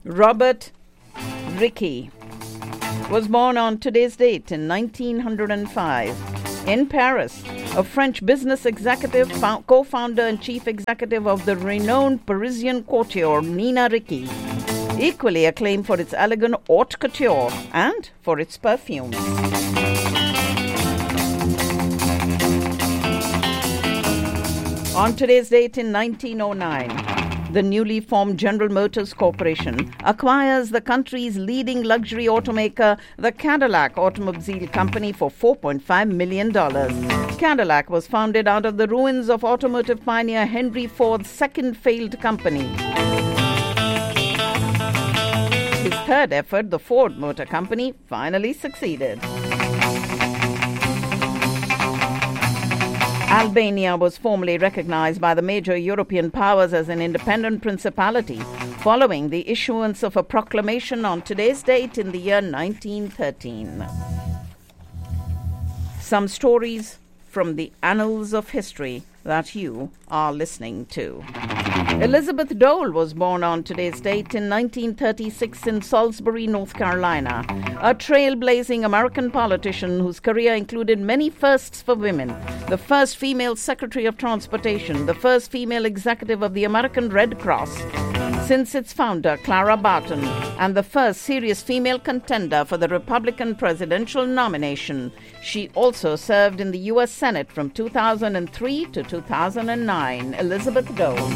Robert Rickey was born on today's date in 1905 in Paris, a French business executive, co-founder and chief executive of the renowned Parisian couture Nina Ricci, equally acclaimed for its elegant haute couture and for its perfumes. On today's date in 1909, the newly formed General Motors Corporation acquires the country's leading luxury automaker, the Cadillac Automobile Company, for $4.5 million. Cadillac was founded out of the ruins of automotive pioneer Henry Ford's second failed company. His third effort, the Ford Motor Company, finally succeeded. Albania was formally recognized by the major European powers as an independent principality following the issuance of a proclamation on today's date in the year 1913. Some stories from the annals of history that you are listening to. Elizabeth Dole was born on today's date in 1936 in Salisbury, North Carolina, a trailblazing American politician whose career included many firsts for women: the first female Secretary of Transportation, the first female executive of the American Red Cross since its founder, Clara Barton, and the first serious female contender for the Republican presidential nomination. She also served in the U.S. Senate from 2003 to 2009. Elizabeth Dole.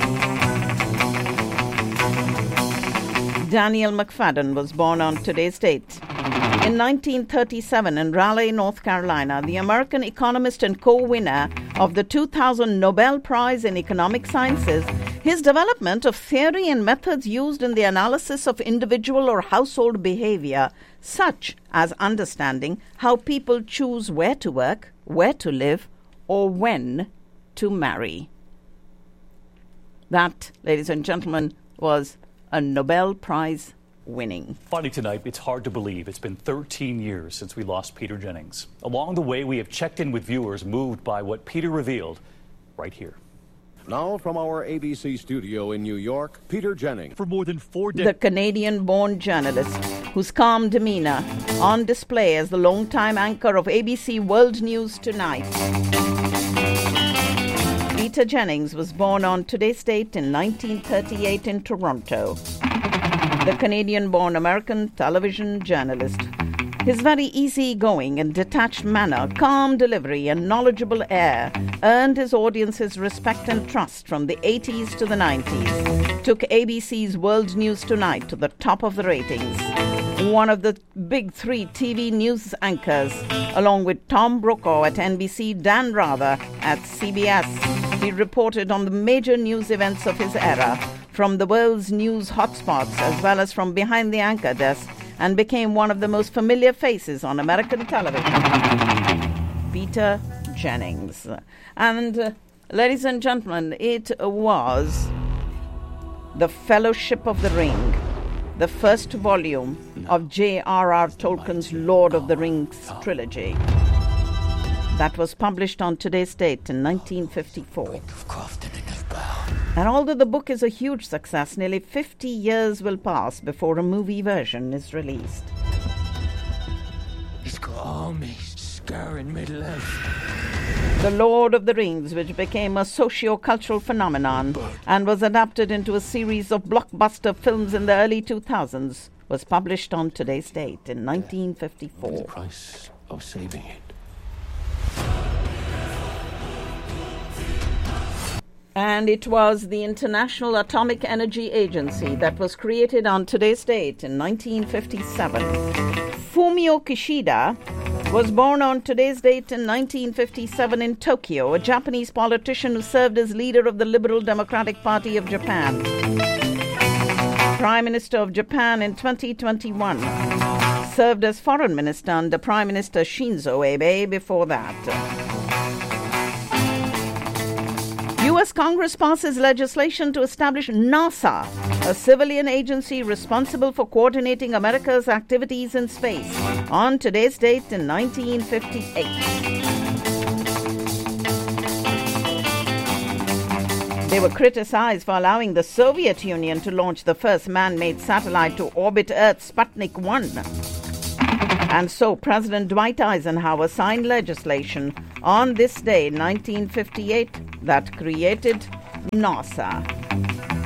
Daniel McFadden was born on today's date. In 1937 in Raleigh, North Carolina, the American economist and co-winner of the 2000 Nobel Prize in Economic Sciences, his development of theory and methods used in the analysis of individual or household behavior, such as understanding how people choose where to work, where to live, or when to marry. That, ladies and gentlemen, was a Nobel Prize winning. Finally tonight, it's hard to believe it's been 13 years since we lost Peter Jennings. Along the way, we have checked in with viewers moved by what Peter revealed right here. Now from our ABC studio in New York, Peter Jennings. For more than 4 The decades, Canadian-born journalist whose calm demeanor on display as the longtime anchor of ABC World News Tonight. Peter Jennings was born on today's date in 1938 in Toronto. The Canadian-born American television journalist. His very easygoing and detached manner, calm delivery and knowledgeable air earned his audience's respect and trust from the 80s to the 90s. Took ABC's World News Tonight to the top of the ratings. One of the big three TV news anchors, along with Tom Brokaw at NBC, Dan Rather at CBS. He reported on the major news events of his era, from the world's news hotspots as well as from behind the anchor desk, and became one of the most familiar faces on American television. Peter Jennings. And ladies and gentlemen, it was The Fellowship of the Ring, the first volume of J.R.R. Tolkien's Lord of the Rings trilogy. That was published on today's date in 1954. And although the book is a huge success, nearly 50 years will pass before a movie version is released. He's got armies scouring Middle-earth. The Lord of the Rings, which became a socio-cultural phenomenon and was adapted into a series of blockbuster films in the early 2000s, was published on today's date in 1954. The price of saving it. And it was the International Atomic Energy Agency that was created on today's date in 1957. Fumio Kishida was born on today's date in 1957 in Tokyo, a Japanese politician who served as leader of the Liberal Democratic Party of Japan. Prime Minister of Japan in 2021. Served as Foreign Minister under Prime Minister Shinzo Abe before that. U.S. Congress passes legislation to establish NASA, a civilian agency responsible for coordinating America's activities in space, on today's date in 1958. They were criticized for allowing the Soviet Union to launch the first man-made satellite to orbit Earth, Sputnik 1. And so President Dwight Eisenhower signed legislation on this day, 1958, that created NASA.